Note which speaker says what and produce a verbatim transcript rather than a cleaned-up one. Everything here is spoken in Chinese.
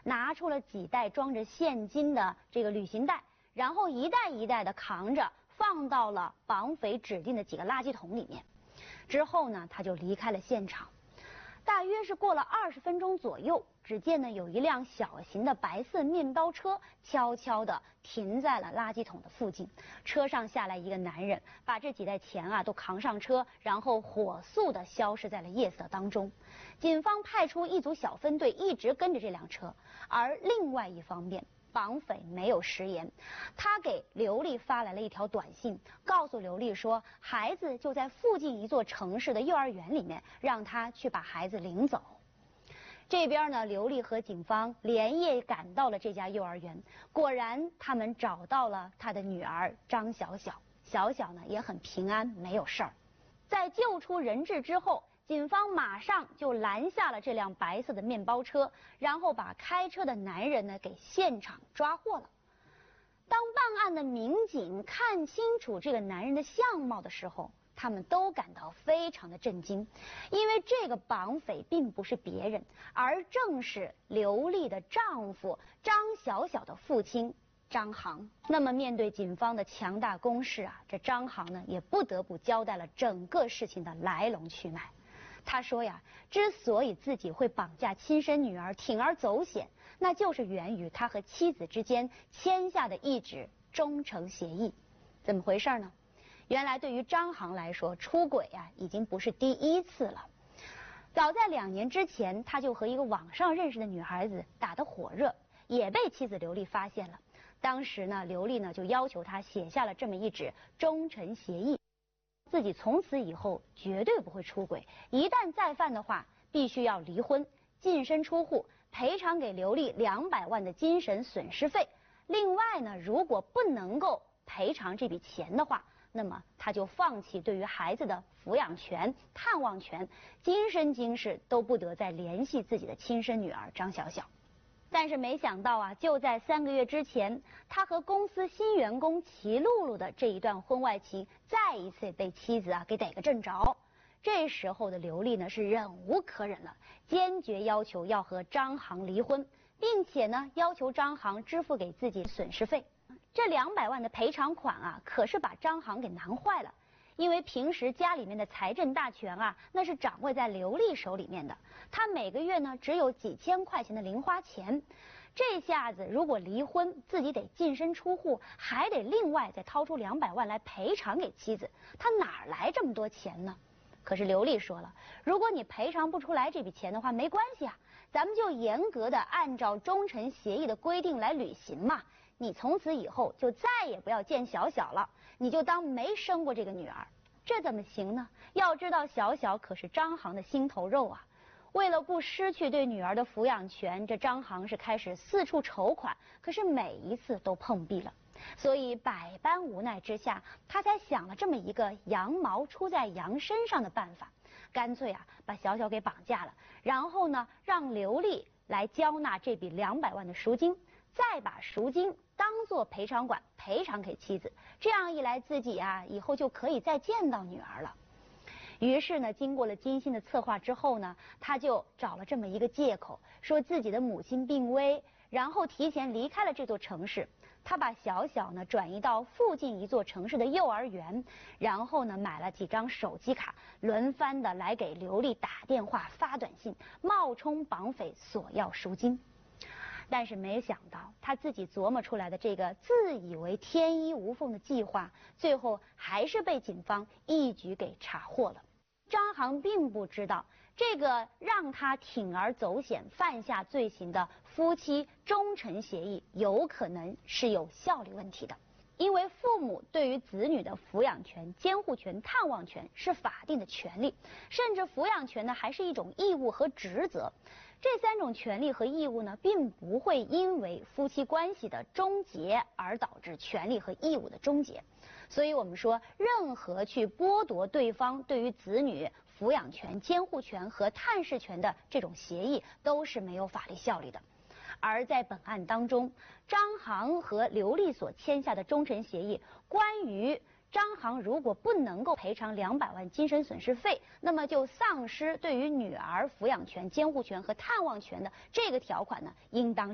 Speaker 1: 拿出了几袋装着现金的这个旅行袋，然后一袋一袋的扛着放到了绑匪指定的几个垃圾桶里面。之后呢，他就离开了现场。大约是过了二十分钟左右，只见呢有一辆小型的白色面包车悄悄地停在了垃圾桶的附近。车上下来一个男人，把这几袋钱啊都扛上车，然后火速地消失在了夜色当中。警方派出一组小分队一直跟着这辆车，而另外一方面，绑匪没有食言，他给刘丽发来了一条短信，告诉刘丽说孩子就在附近一座城市的幼儿园里面，让他去把孩子领走。这边呢，刘丽和警方连夜赶到了这家幼儿园，果然他们找到了他的女儿张小小，小小呢也很平安，没有事儿。在救出人质之后，警方马上就拦下了这辆白色的面包车，然后把开车的男人呢给现场抓获了。当办案的民警看清楚这个男人的相貌的时候，他们都感到非常的震惊，因为这个绑匪并不是别人，而正是刘丽的丈夫张小小的父亲张航。那么面对警方的强大攻势啊，这张航呢也不得不交代了整个事情的来龙去脉。他说呀，之所以自己会绑架亲生女儿铤而走险，那就是源于他和妻子之间签下的一纸忠诚协议。怎么回事呢？原来对于张航来说，出轨啊已经不是第一次了。早在两年之前，他就和一个网上认识的女孩子打得火热，也被妻子刘丽发现了。当时呢，刘丽呢就要求他写下了这么一纸忠诚协议，自己从此以后绝对不会出轨，一旦再犯的话，必须要离婚、净身出户，赔偿给刘丽两百万的精神损失费。另外呢，如果不能够赔偿这笔钱的话，那么他就放弃对于孩子的抚养权、探望权，今生今世都不得再联系自己的亲生女儿张小小。但是没想到啊，就在三个月之前，他和公司新员工齐露露的这一段婚外情，再一次被妻子啊给逮个正着。这时候的刘丽呢是忍无可忍了，坚决要求要和张航离婚，并且呢要求张航支付给自己损失费。这两百万的赔偿款啊，可是把张航给难坏了。因为平时家里面的财政大权啊，那是掌握在刘丽手里面的，他每个月呢只有几千块钱的零花钱，这下子如果离婚，自己得净身出户，还得另外再掏出两百万来赔偿给妻子，他哪来这么多钱呢？可是刘丽说了，如果你赔偿不出来这笔钱的话，没关系啊，咱们就严格的按照忠诚协议的规定来履行嘛。你从此以后就再也不要见小小了，你就当没生过这个女儿。这怎么行呢？要知道小小可是张航的心头肉啊。为了不失去对女儿的抚养权，这张航是开始四处筹款，可是每一次都碰壁了。所以百般无奈之下，他才想了这么一个羊毛出在羊身上的办法，干脆啊把小小给绑架了，然后呢让刘丽来交纳这笔两百万的赎金，再把赎金当作赔偿款赔偿给妻子，这样一来自己啊以后就可以再见到女儿了。于是呢，经过了精心的策划之后呢，他就找了这么一个借口，说自己的母亲病危，然后提前离开了这座城市。他把小小呢转移到附近一座城市的幼儿园，然后呢买了几张手机卡，轮番的来给刘丽打电话发短信，冒充绑匪索要赎金。但是没想到他自己琢磨出来的这个自以为天衣无缝的计划，最后还是被警方一举给查获了。张航并不知道，这个让他铤而走险犯下罪行的夫妻忠诚协议有可能是有效力问题的。因为父母对于子女的抚养权、监护权、探望权是法定的权利，甚至抚养权呢还是一种义务和职责。这三种权利和义务呢，并不会因为夫妻关系的终结而导致权利和义务的终结。所以我们说，任何去剥夺对方对于子女抚养权、监护权和探视权的这种协议，都是没有法律效力的。而在本案当中，张航和刘丽所签下的忠诚协议，关于张航如果不能够赔偿两百万精神损失费，那么就丧失对于女儿抚养权、监护权和探望权的这个条款呢，应当